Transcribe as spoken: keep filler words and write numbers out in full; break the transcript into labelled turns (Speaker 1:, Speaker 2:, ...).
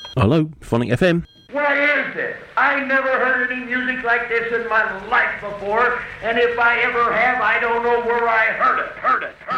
Speaker 1: Hello, Phonic F M.
Speaker 2: What is this? I never heard any music like this in my life before, and if I ever have, I don't know where I heard it, heard it, heard it.